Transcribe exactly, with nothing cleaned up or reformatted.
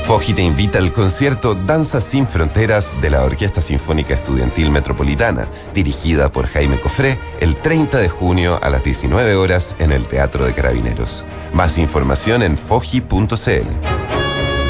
Foji te invita al concierto Danzas sin Fronteras de la Orquesta Sinfónica Estudiantil Metropolitana, dirigida por Jaime Cofré, el treinta de junio a las diecinueve horas en el Teatro de Carabineros. Más información en foji punto c l.